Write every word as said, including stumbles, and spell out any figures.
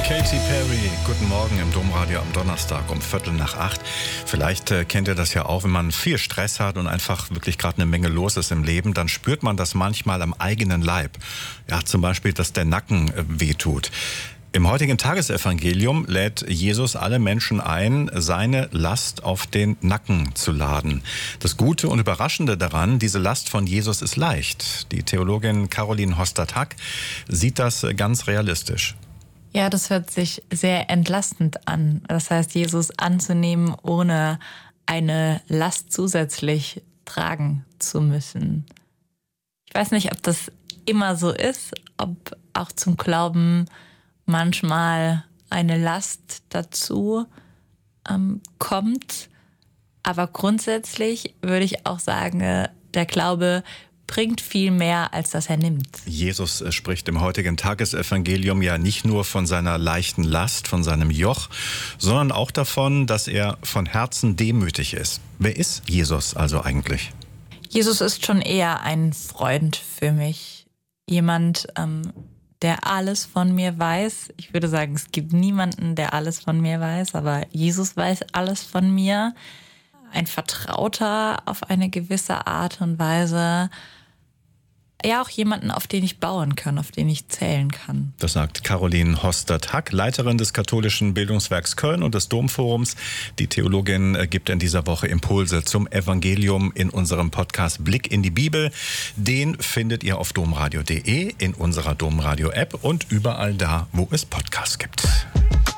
Katy Perry, guten Morgen im Domradio am Donnerstag um Viertel nach acht. Vielleicht äh, kennt ihr das ja auch, wenn man viel Stress hat und einfach wirklich gerade eine Menge los ist im Leben, dann spürt man das manchmal am eigenen Leib. Ja, zum Beispiel, dass der Nacken äh, wehtut. Im heutigen Tagesevangelium lädt Jesus alle Menschen ein, seine Last auf den Nacken zu laden. Das Gute und Überraschende daran, diese Last von Jesus ist leicht. Die Theologin Caroline Hostertack sieht das ganz realistisch. Ja, das hört sich sehr entlastend an. Das heißt, Jesus anzunehmen, ohne eine Last zusätzlich tragen zu müssen. Ich weiß nicht, ob das immer so ist, ob auch zum Glauben manchmal eine Last dazu ähm, kommt. Aber grundsätzlich würde ich auch sagen, der Glaube bringt viel mehr, als dass er nimmt. Jesus spricht im heutigen Tagesevangelium ja nicht nur von seiner leichten Last, von seinem Joch, sondern auch davon, dass er von Herzen demütig ist. Wer ist Jesus also eigentlich? Jesus ist schon eher ein Freund für mich. Jemand, ähm, der alles von mir weiß. Ich würde sagen, es gibt niemanden, der alles von mir weiß, aber Jesus weiß alles von mir. Ein Vertrauter auf eine gewisse Art und Weise. Ja, auch jemanden, auf den ich bauen kann, auf den ich zählen kann. Das sagt Caroline Hostertack, Leiterin des katholischen Bildungswerks Köln und des Domforums. Die Theologin gibt in dieser Woche Impulse zum Evangelium in unserem Podcast Blick in die Bibel. Den findet ihr auf domradio punkt de, in unserer Domradio-App und überall da, wo es Podcasts gibt.